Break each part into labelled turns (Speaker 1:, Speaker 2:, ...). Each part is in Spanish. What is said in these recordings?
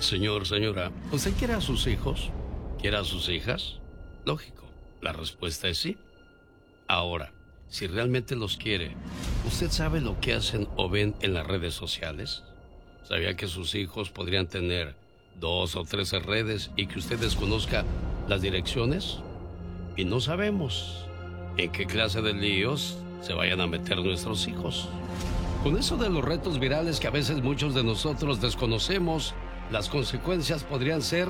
Speaker 1: Señor, señora, ¿usted quiere a sus hijos? ¿Quiere a sus hijas? Lógico, la respuesta es sí. Ahora, si realmente los quiere, ¿usted sabe lo que hacen o ven en las redes sociales? ¿Sabía que sus hijos podrían tener 2 o 13 redes y que usted desconozca las direcciones? Y no sabemos en qué clase de líos se vayan a meter nuestros hijos. Con eso de los retos virales que a veces muchos de nosotros desconocemos, las consecuencias podrían ser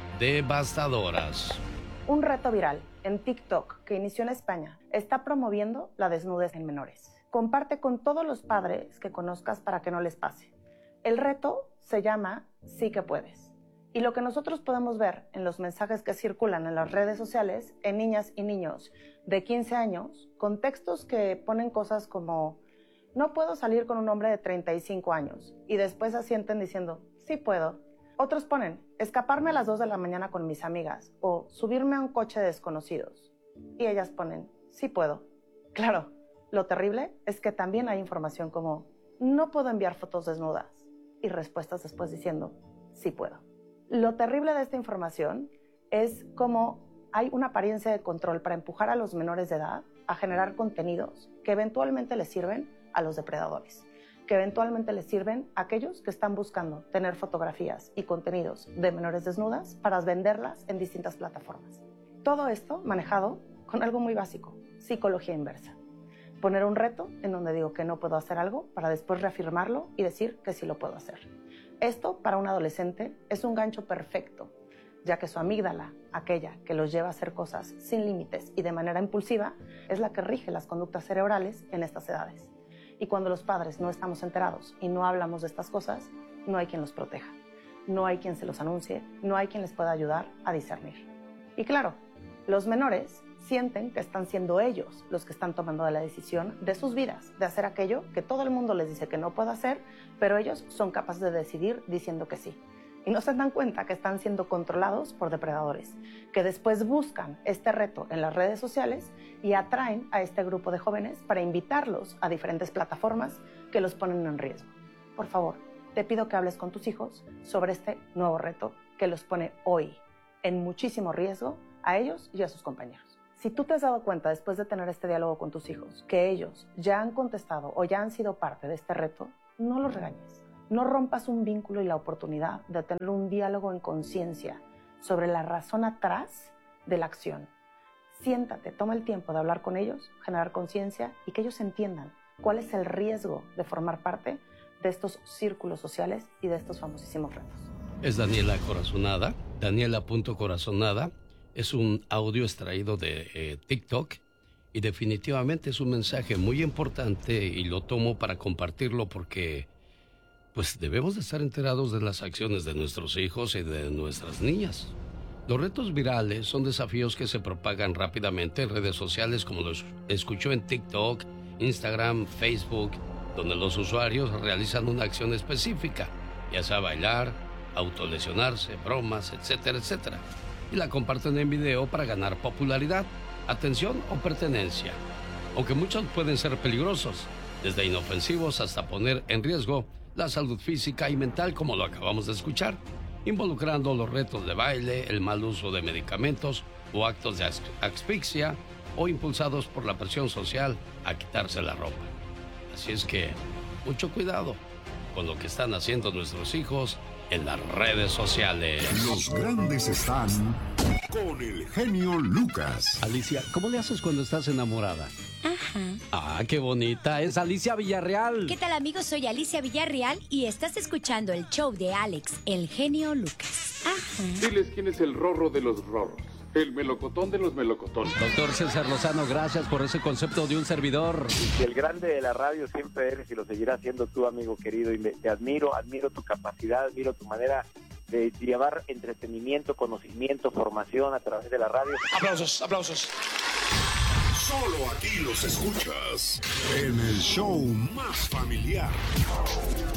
Speaker 1: devastadoras.
Speaker 2: Un reto viral en TikTok que inició en España está promoviendo la desnudez en menores. Comparte con todos los padres que conozcas para que no les pase. El reto se llama Sí que puedes. Y lo que nosotros podemos ver en los mensajes que circulan en las redes sociales en niñas y niños de 15 años, con textos que ponen cosas como no puedo salir con un hombre de 35 años y después asienten diciendo sí puedo. Otros ponen escaparme a las 2 de la mañana con mis amigas o subirme a un coche de desconocidos y ellas ponen sí puedo. Claro, lo terrible es que también hay información como no puedo enviar fotos desnudas y respuestas después diciendo sí puedo. Lo terrible de esta información es cómo hay una apariencia de control para empujar a los menores de edad a generar contenidos que eventualmente les sirven a los depredadores, que eventualmente les sirven a aquellos que están buscando tener fotografías y contenidos de menores desnudas para venderlas en distintas plataformas. Todo esto manejado con algo muy básico, psicología inversa. Poner un reto en donde digo que no puedo hacer algo para después reafirmarlo y decir que sí lo puedo hacer. Esto, para un adolescente, es un gancho perfecto, ya que su amígdala, aquella que los lleva a hacer cosas sin límites y de manera impulsiva, es la que rige las conductas cerebrales en estas edades. Y cuando los padres no estamos enterados y no hablamos de estas cosas, no hay quien los proteja, no hay quien se los anuncie, no hay quien les pueda ayudar a discernir. Y claro, los menores sienten que están siendo ellos los que están tomando la decisión de sus vidas, de hacer aquello que todo el mundo les dice que no puede hacer, pero ellos son capaces de decidir diciendo que sí. Y no se dan cuenta que están siendo controlados por depredadores, que después buscan este reto en las redes sociales y atraen a este grupo de jóvenes para invitarlos a diferentes plataformas que los ponen en riesgo. Por favor, te pido que hables con tus hijos sobre este nuevo reto que los pone hoy en muchísimo riesgo a ellos y a sus compañeros. Si tú te has dado cuenta después de tener este diálogo con tus hijos que ellos ya han contestado o ya han sido parte de este reto, no los regañes. No rompas un vínculo y la oportunidad de tener un diálogo en conciencia sobre la razón atrás de la acción. Siéntate, toma el tiempo de hablar con ellos, generar conciencia y que ellos entiendan cuál es el riesgo de formar parte de estos círculos sociales y de estos famosísimos retos.
Speaker 1: Es Daniela Corazonada, Daniela.Corazonada. Es un audio extraído de TikTok y definitivamente es un mensaje muy importante y lo tomo para compartirlo porque pues debemos de estar enterados de las acciones de nuestros hijos y de nuestras niñas. Los retos virales son desafíos que se propagan rápidamente en redes sociales como los escuchó en TikTok, Instagram, Facebook, donde los usuarios realizan una acción específica, ya sea bailar, autolesionarse, bromas, etcétera, etcétera. Y la comparten en video para ganar popularidad, atención o pertenencia. Aunque muchos pueden ser peligrosos, desde inofensivos hasta poner en riesgo la salud física y mental, como lo acabamos de escuchar, involucrando los retos de baile, el mal uso de medicamentos o actos de asfixia o impulsados por la presión social a quitarse la ropa. Así es que, mucho cuidado con lo que están haciendo nuestros hijos en las redes sociales.
Speaker 3: Los grandes están con el genio Lucas.
Speaker 1: Alicia, ¿cómo le haces cuando estás enamorada?
Speaker 4: Ajá.
Speaker 1: Ah, qué bonita. Es Alicia Villarreal.
Speaker 4: ¿Qué tal, amigos? Soy Alicia Villarreal y estás escuchando el show de Alex, el genio Lucas. Ajá.
Speaker 5: Diles quién es el rorro de los rorros. El melocotón de los melocotones.
Speaker 1: Doctor César Lozano, gracias por ese concepto de un servidor.
Speaker 6: Y el grande de la radio siempre eres y lo seguirás siendo tú, amigo querido. Y te admiro tu capacidad, admiro tu manera de llevar entretenimiento, conocimiento, formación a través de la radio.
Speaker 5: Aplausos, aplausos.
Speaker 3: Solo aquí los escuchas en el show más familiar.